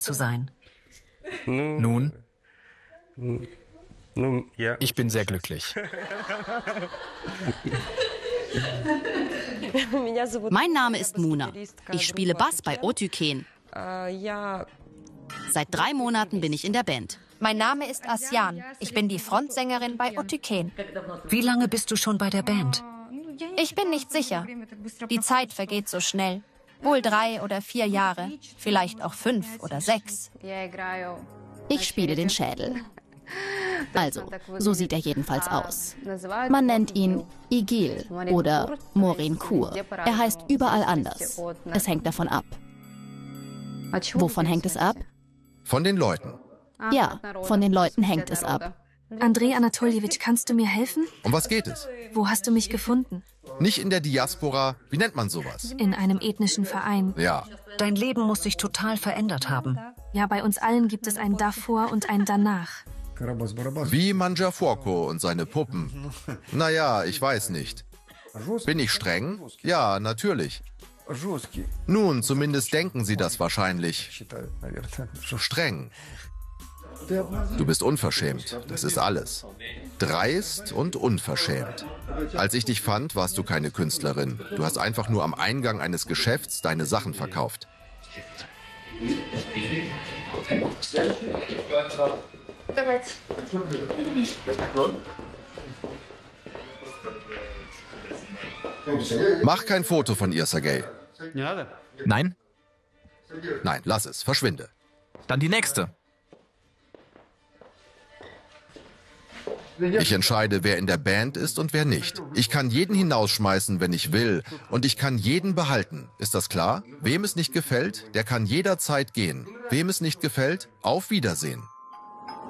zu sein. Nun, ich bin sehr glücklich. Mein Name ist Muna. Ich spiele Bass bei Otyken. Seit 3 Monaten bin ich in der Band. Mein Name ist Asjan. Ich bin die Frontsängerin bei Otyken. Wie lange bist du schon bei der Band? Ich bin nicht sicher. Die Zeit vergeht so schnell. Wohl 3 oder 4 Jahre, vielleicht auch 5 oder 6. Ich spiele den Schädel. Also, so sieht er jedenfalls aus. Man nennt ihn Igil oder Morinkur. Er heißt überall anders. Es hängt davon ab. Wovon hängt es ab? Von den Leuten. Ja, von den Leuten hängt es ab. Andrei Anatoljewitsch, kannst du mir helfen? Um was geht es? Wo hast du mich gefunden? Nicht in der Diaspora. Wie nennt man sowas? In einem ethnischen Verein. Ja. Dein Leben muss sich total verändert haben. Ja, bei uns allen gibt es ein Davor und ein Danach. Wie Mangiaforco und seine Puppen. Naja, ich weiß nicht. Bin ich streng? Ja, natürlich. Nun, zumindest denken sie das wahrscheinlich. Streng. Du bist unverschämt, das ist alles. Dreist und unverschämt. Als ich dich fand, warst du keine Künstlerin. Du hast einfach nur am Eingang eines Geschäfts deine Sachen verkauft. Mach kein Foto von ihr, Sergej. Nein? Nein, lass es, verschwinde. Dann die nächste. Ich entscheide, wer in der Band ist und wer nicht. Ich kann jeden hinausschmeißen, wenn ich will. Und ich kann jeden behalten. Ist das klar? Wem es nicht gefällt, der kann jederzeit gehen. Wem es nicht gefällt, auf Wiedersehen.